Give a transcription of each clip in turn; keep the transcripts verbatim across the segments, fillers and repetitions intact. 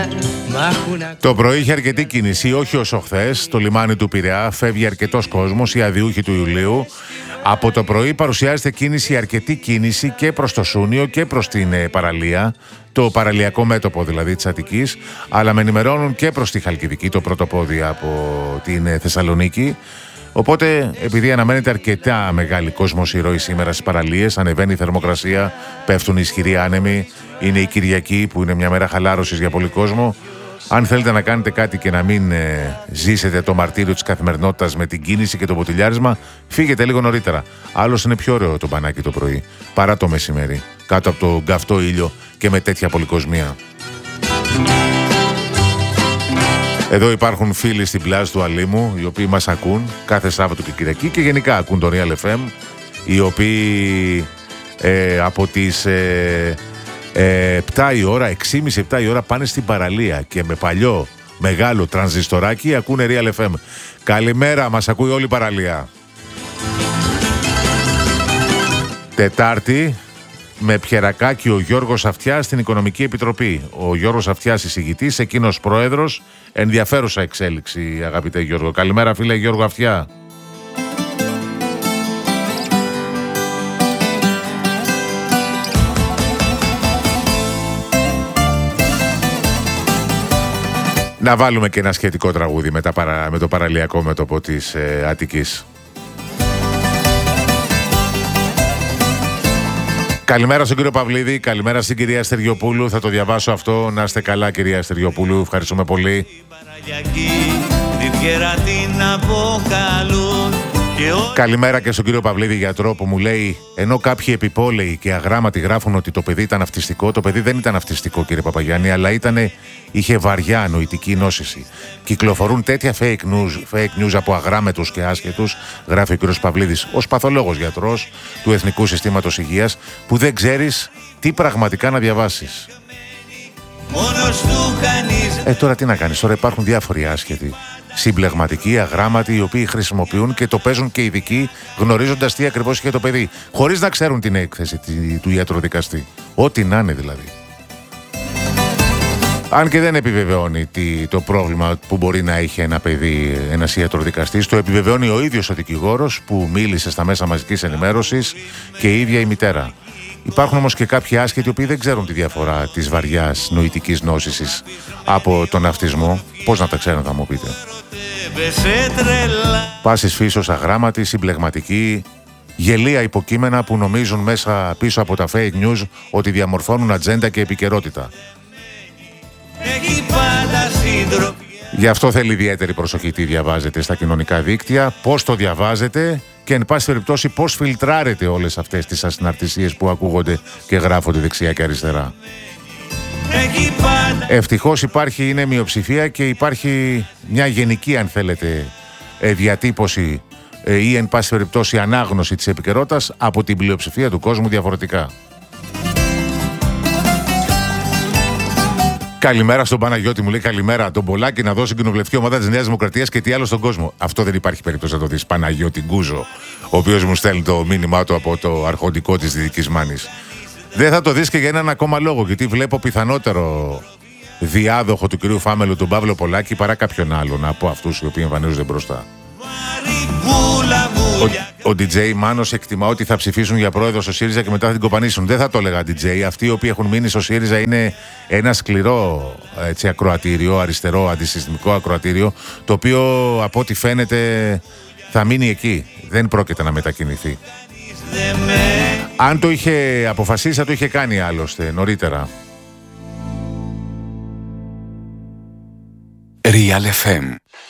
Το πρωί είχε αρκετή κίνηση, όχι όσο χθες. Στο λιμάνι του Πειραιά φεύγει αρκετός κόσμος, οι αδιούχοι του Ιουλίου. Από το πρωί παρουσιάζεται κίνηση, αρκετή κίνηση και προς το Σούνιο και προς την ε, παραλία, το παραλιακό μέτωπο δηλαδή της Αττικής, αλλά με ενημερώνουν και προς τη Χαλκιδική, το πρώτο πόδι από την ε, Θεσσαλονίκη. Οπότε, επειδή αναμένεται αρκετά μεγάλη κόσμος ηρωή σήμερα στις παραλίες, ανεβαίνει η θερμοκρασία, πέφτουν οι ισχυροί άνεμοι, είναι η Κυριακή που είναι μια μέρα χαλάρωσης για πολύ κόσμο. Αν θέλετε να κάνετε κάτι και να μην ε, ζήσετε το μαρτύριο της καθημερινότητας με την κίνηση και το ποτηλιάρισμα, φύγετε λίγο νωρίτερα. Άλλως είναι πιο ωραίο το μπανάκι το πρωί, παρά το μεσημέρι, κάτω από το γκαυτό ήλιο και με τέτοια πολυκοσμία. Εδώ υπάρχουν φίλοι στην πλάζ του Αλήμου, οι οποίοι μας ακούν κάθε Σάββατο και Κυριακή και γενικά ακούν το Real εφ εμ, οι οποίοι ε, από τις ε, ε, επτά η ώρα, έξι και μισή επτά η ώρα πάνε στην παραλία και με παλιό μεγάλο τρανζιστοράκι ακούνε Real εφ εμ. Καλημέρα, μας ακούει όλη η παραλία. Τετάρτη, με Πιερακάκη ο Γιώργος Αυτιάς στην Οικονομική Επιτροπή. Ο Γιώργος Αυτιάς εισηγητής, εκείνος πρόεδρος. Ενδιαφέρουσα εξέλιξη, αγαπητέ Γιώργο. Καλημέρα, φίλε Γιώργο Αυτιά. Να βάλουμε και ένα σχετικό τραγούδι με, τα παρα... με το παραλιακό μέτωπο της ε, Αττικής. Καλημέρα στον κύριο Παυλίδη, καλημέρα στην κυρία Στεριοπούλου. Θα το διαβάσω αυτό. Να είστε καλά, κυρία Στεριοπούλου. Ευχαριστούμε πολύ. Καλημέρα και στον κύριο Παυλίδη, γιατρό, που μου λέει, ενώ κάποιοι επιπόλαιοι και αγράμματοι γράφουν ότι το παιδί ήταν αυτιστικό, το παιδί δεν ήταν αυτιστικό, κύριε Παπαγιάννη, αλλά ήτανε, είχε βαριά νοητική νόσηση. Κυκλοφορούν τέτοια fake news, fake news από αγράμματους και άσχετους, γράφει ο κύριος Παυλίδης, ως παθολόγος γιατρός του Εθνικού Συστήματος Υγείας, που δεν ξέρεις τι πραγματικά να διαβάσεις. Ε, τώρα τι να κάνεις, τώρα υπάρχουν διάφοροι άσχετοι, συμπλεγματικοί, αγράμματοι, οι οποίοι χρησιμοποιούν και το παίζουν και ειδικοί, γνωρίζοντας τι ακριβώς είχε το παιδί, χωρίς να ξέρουν την έκθεση του ιατροδικαστή. Ό,τι να είναι δηλαδή. Αν και δεν επιβεβαιώνει τι, το πρόβλημα που μπορεί να έχει ένα παιδί, ένας ιατροδικαστής, το επιβεβαιώνει ο ίδιος ο δικηγόρος που μίλησε στα μέσα μαζικής ενημέρωσης και η ίδια η μητέρα. Υπάρχουν όμως και κάποιοι άσχετοι οι οποίοι δεν ξέρουν τη διαφορά της βαριάς νοητικής νόσησης από τον αυτισμό. Πώς να τα ξέρουν, θα μου πείτε. Πάσης φύσεως αγράμματοι, συμπλεγματικοί, γελία υποκείμενα που νομίζουν μέσα πίσω από τα fake news ότι διαμορφώνουν ατζέντα και επικαιρότητα. Γι' αυτό θέλει ιδιαίτερη προσοχή τι διαβάζετε στα κοινωνικά δίκτυα, πώς το διαβάζετε και εν πάση περιπτώσει πώς φιλτράρετε όλες αυτές τις ασυναρτησίες που ακούγονται και γράφονται δεξιά και αριστερά. Ευτυχώς υπάρχει, είναι μειοψηφία και υπάρχει μια γενική, αν θέλετε, διατύπωση ή εν πάση περιπτώσει ανάγνωση της επικαιρότητας από την πλειοψηφία του κόσμου διαφορετικά. Καλημέρα στον Παναγιώτη, μου λέει καλημέρα. Τον Πολάκη να δώσει κοινοβουλευτική ομάδα της Νέας Δημοκρατίας και τι άλλο στον κόσμο. Αυτό δεν υπάρχει περίπτωση να το δεις. Παναγιώτη Γκούζο, ο οποίος μου στέλνει το μήνυμά του από το αρχοντικό της Δυτικής Μάνης. Δεν θα το δεις και για έναν ακόμα λόγο, γιατί βλέπω πιθανότερο διάδοχο του κυρίου Φάμελου, τον Παύλο Πολάκη, παρά κάποιον άλλον από αυτούς οι οποίοι εμφανίζονται μπροστά. Ο, ο ντι τζέι Μάνος εκτιμά ότι θα ψηφίσουν για πρόεδρο στο ΣΥΡΙΖΑ και μετά θα την κοπανίσουν. Δεν θα το έλεγα ντι τζέι. Αυτοί οι οποίοι έχουν μείνει στο ΣΥΡΙΖΑ είναι ένα σκληρό έτσι, ακροατήριο, αριστερό, αντισυστημικό ακροατήριο, το οποίο από ό,τι φαίνεται θα μείνει εκεί. Δεν πρόκειται να μετακινηθεί. Αν το είχε αποφασίσει, θα το είχε κάνει άλλωστε νωρίτερα. Real εφ εμ.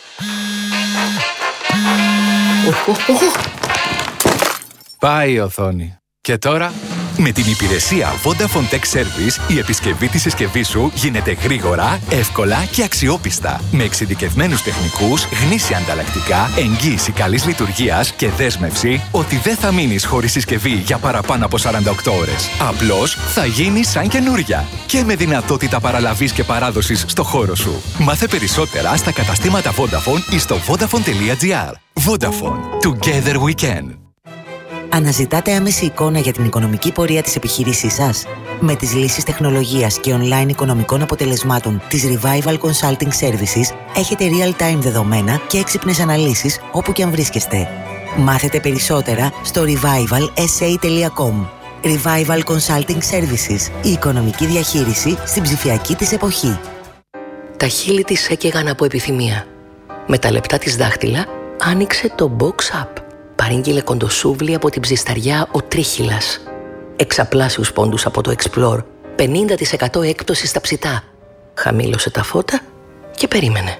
Πάει η οθόνη. Και τώρα, με την υπηρεσία Vodafone Tech Service, η επισκευή της συσκευής σου γίνεται γρήγορα, εύκολα και αξιόπιστα. Με εξειδικευμένους τεχνικούς, γνήσια ανταλλακτικά, εγγύηση καλής λειτουργίας και δέσμευση ότι δεν θα μείνεις χωρίς συσκευή για παραπάνω από σαράντα οκτώ ώρες. Απλώς θα γίνει σαν καινούρια. Και με δυνατότητα παραλαβής και παράδοσης στο χώρο σου. Μάθε περισσότερα στα καταστήματα Vodafone ή στο vodafone τελεία gr. Vodafone. Together we can. Αναζητάτε άμεση εικόνα για την οικονομική πορεία της επιχείρησής σας? Με τις λύσεις τεχνολογίας και online οικονομικών αποτελεσμάτων της Revival Consulting Services έχετε real-time δεδομένα και έξυπνες αναλύσεις όπου και αν βρίσκεστε. Μάθετε περισσότερα στο revival s a τελεία com. Revival Consulting Services. Η οικονομική διαχείριση στην ψηφιακή της εποχή. Τα χείλη της έκαιγαν από επιθυμία. Με τα λεπτά της δάχτυλα άνοιξε το Box App. Παρήγγειλε κοντοσούβλι από την ψισταριά ο Τρίχυλας. Εξαπλάσιους πόντους από το Explore. πενήντα τοις εκατό έκπτωση στα ψητά. Χαμήλωσε τα φώτα και περίμενε.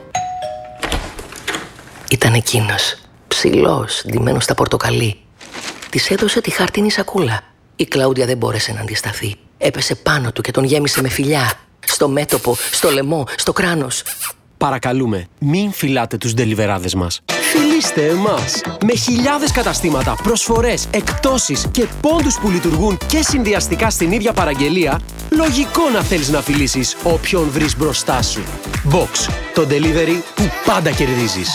Ήταν εκείνος, ψηλός, ντυμένος στα πορτοκαλί. Της έδωσε τη χάρτινη σακούλα. Η Κλάουντια δεν μπόρεσε να αντισταθεί. Έπεσε πάνω του και τον γέμισε με φιλιά. Στο μέτωπο, στο λαιμό, στο κράνος. Παρακαλούμε, μην φυλάτε τους ντελιβεράδες μας. Φιλήστε εμάς! Με χιλιάδες καταστήματα, προσφορές, εκπτώσεις και πόντους που λειτουργούν και συνδυαστικά στην ίδια παραγγελία, λογικό να θέλεις να φιλήσεις όποιον βρεις μπροστά σου. Box, το delivery που πάντα κερδίζεις.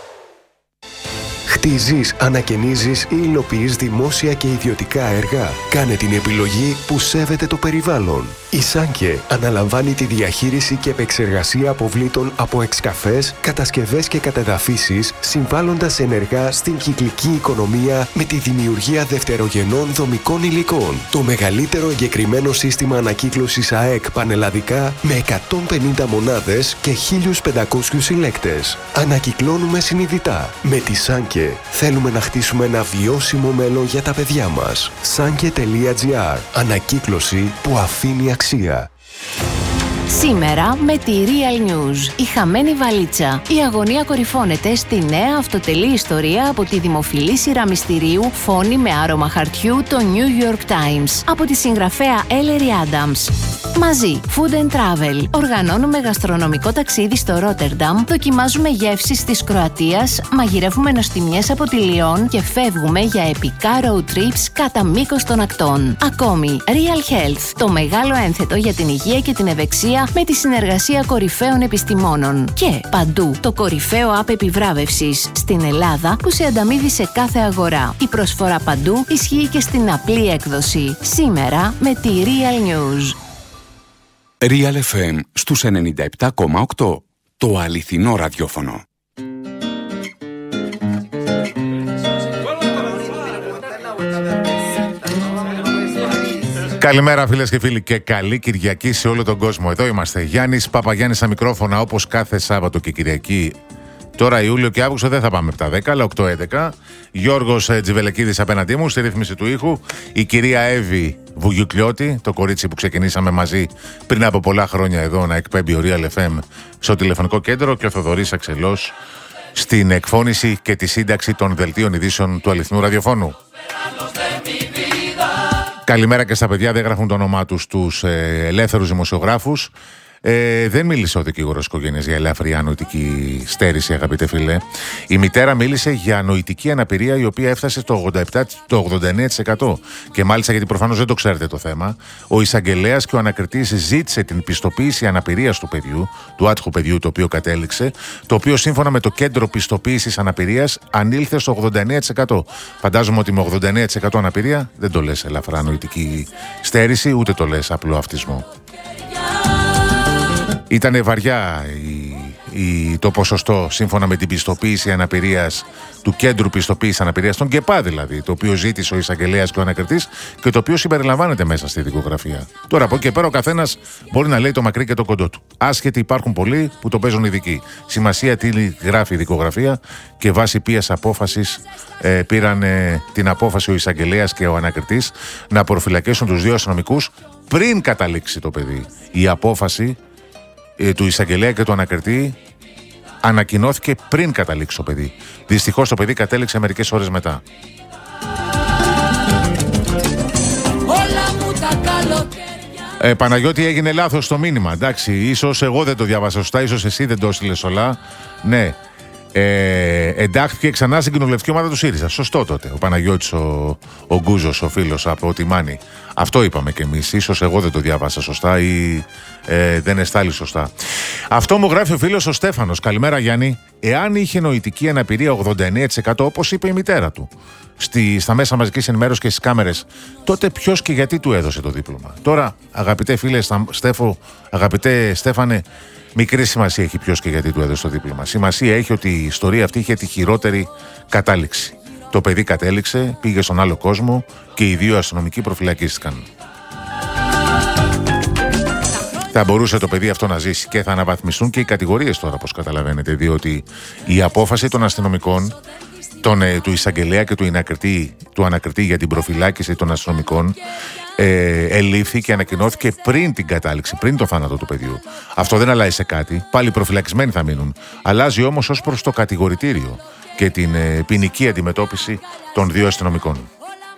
Χτίζεις, ανακαινίζεις ή υλοποιείς δημόσια και ιδιωτικά έργα. Κάνε την επιλογή που σέβεται το περιβάλλον. Η Σάνκε αναλαμβάνει τη διαχείριση και επεξεργασία αποβλήτων από εξκαφές, κατασκευές και κατεδαφίσεις, συμβάλλοντας ενεργά στην κυκλική οικονομία με τη δημιουργία δευτερογενών δομικών υλικών. Το μεγαλύτερο εγκεκριμένο σύστημα ανακύκλωσης ΑΕΚ πανελλαδικά με εκατόν πενήντα μονάδες και χίλιους πεντακόσιους συλλέκτες. Ανακυκλώνουμε συνειδητά. Με τη Σάνκε θέλουμε να χτίσουμε ένα βιώσιμο μέλλον για τα παιδιά μας. Sanke τελεία gr. Ανακύκλωση που αφήνει αξία. Σήμερα με τη Real News. Η χαμένη βαλίτσα. Η αγωνία κορυφώνεται στη νέα αυτοτελή ιστορία από τη δημοφιλή σειρά μυστηρίου Φόνη με άρωμα χαρτιού, το New York Times, από τη συγγραφέα Ellery Adams. Μαζί, Food and Travel. Οργανώνουμε γαστρονομικό ταξίδι στο Ρότερνταμ, δοκιμάζουμε γεύσεις της Κροατίας, μαγειρεύουμε νοστιμιές από τη Λιόν και φεύγουμε για επικά road trips κατά μήκος των ακτών. Ακόμη, Real Health, το μεγάλο ένθετο για την υγεία και την ευεξία με τη συνεργασία κορυφαίων επιστημόνων. Και παντού, το κορυφαίο app επιβράβευσης στην Ελλάδα που σε ανταμείβει σε κάθε αγορά. Η προσφορά παντού ισχύει και στην απλή έκδοση. Σήμερα με τη Real News. Real εφ εμ στους ενενήντα επτά κόμμα οκτώ. Το αληθινό ραδιόφωνο. Καλημέρα φίλες και φίλοι και καλή Κυριακή σε όλο τον κόσμο. Εδώ είμαστε. Γιάννης Παπαγιάννης στα μικρόφωνα όπως κάθε Σάββατο και Κυριακή. Τώρα Ιούλιο και Αύγουστο δεν θα πάμε από τα δέκα, αλλά οκτώ έντεκα. Γιώργος Τζιβελεκίδης απέναντί μου, στη ρύθμιση του ήχου. Η κυρία Εύη Βουγιουκλιώτη, το κορίτσι που ξεκινήσαμε μαζί πριν από πολλά χρόνια εδώ να εκπέμπει ο Real εφ εμ στο τηλεφωνικό κέντρο, και ο Θοδωρής Αξελός στην εκφώνηση και τη σύνταξη των δελτίων ειδήσεων του αληθινού ραδιοφώνου. Καλημέρα και στα παιδιά, δεν γράφουν το όνομά τους τους ε, ελεύθερους δημοσιογράφους. Ε, δεν μίλησε ο δικηγόρος οικογένειας για ελαφριά νοητική στέρηση, αγαπητέ φίλε. Η μητέρα μίλησε για νοητική αναπηρία η οποία έφτασε το ογδόντα επτά, το ογδόντα εννέα τοις εκατό. Και μάλιστα, γιατί προφανώς δεν το ξέρετε το θέμα, ο εισαγγελέας και ο ανακριτής ζήτησε την πιστοποίηση αναπηρίας του παιδιού, του άτυχου παιδιού το οποίο κατέληξε, το οποίο σύμφωνα με το κέντρο πιστοποίησης αναπηρίας ανήλθε στο ογδόντα εννέα τοις εκατό. Φαντάζομαι ότι με ογδόντα εννέα τοις εκατό αναπηρία δεν το λες ελαφρά νοητική στέρηση, ούτε το λες απλό αυτισμό. Ήτανε βαριά η, η, το ποσοστό σύμφωνα με την πιστοποίηση αναπηρίας του κέντρου πιστοποίησης αναπηρίας, των ΚΕΠΑ δηλαδή, το οποίο ζήτησε ο εισαγγελέας και ο ανακριτής και το οποίο συμπεριλαμβάνεται μέσα στη δικογραφία. Τώρα από εκεί και πέρα ο καθένας μπορεί να λέει το μακρύ και το κοντό του. Άσχετοι υπάρχουν πολλοί που το παίζουν ειδικοί. Σημασία τι γράφει η δικογραφία, και βάσει ποιας απόφασης ε, πήραν ε, την απόφαση ο εισαγγελέας και ο ανακριτής να προφυλακέσουν τους δύο αστυνομικούς πριν καταλήξει το παιδί. Η απόφαση του εισαγγελέα και του ανακριτή ανακοινώθηκε πριν καταλήξει το παιδί. Δυστυχώς το παιδί κατέληξε μερικές ώρες μετά. Ε, Παναγιώτη, έγινε λάθος το μήνυμα. Εντάξει, ίσως εγώ δεν το διάβασα σωστά, ίσως εσύ δεν το έστειλες όλα. Ναι. Ε, εντάχθηκε ξανά στην κοινοβουλευτική ομάδα του ΣΥΡΙΖΑ. Σωστό τότε. Ο Παναγιώτης, ο, ο Γκούζος, ο φίλος από τη Μάνη. Αυτό είπαμε κι εμείς. Ίσως εγώ δεν το διάβασα σωστά ή ε, δεν εστάλει σωστά. Αυτό μου γράφει ο φίλος ο Στέφανος. Καλημέρα, Γιάννη. εάν είχε νοητική αναπηρία ογδόντα εννέα τοις εκατό, όπως είπε η μητέρα του στη, στα μέσα μαζικής ενημέρωσης και στις κάμερες, τότε ποιος και γιατί του έδωσε το δίπλωμα? Τώρα, αγαπητέ φίλε Στέφο, αγαπητέ Στέφανε, μικρή σημασία έχει ποιος και γιατί του έδωσε το δίπλωμα. Σημασία έχει ότι η ιστορία αυτή είχε τη χειρότερη κατάληξη. Το παιδί κατέληξε, πήγε στον άλλο κόσμο και οι δύο αστυνομικοί προφυλακίστηκαν. Θα μπορούσε το παιδί αυτό να ζήσει και θα αναβαθμιστούν και οι κατηγορίες τώρα, όπως καταλαβαίνετε, διότι η απόφαση των αστυνομικών, τον, του εισαγγελέα και του, ανακριτή, του ανακριτή για την προφυλάκηση των αστυνομικών ε, ελήφθη και ανακοινώθηκε πριν την κατάληξη, πριν το θάνατο του παιδιού. Αυτό δεν αλλάζει σε κάτι, πάλι προφυλακισμένοι θα μείνουν. Αλλάζει όμως ως προς το κατηγορητήριο και την ε, ποινική αντιμετώπιση των δύο αστυνομικών.